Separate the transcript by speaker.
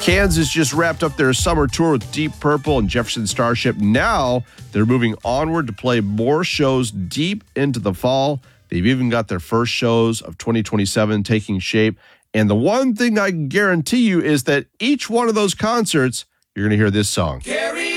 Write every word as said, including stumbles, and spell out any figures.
Speaker 1: Kansas just wrapped up their summer tour with Deep Purple and Jefferson Starship. Now they're moving onward to play more shows deep into the fall. They've even got their first shows of twenty twenty-seven taking shape. And the one thing I can guarantee you is that each one of those concerts, you're going to hear this song.
Speaker 2: Carry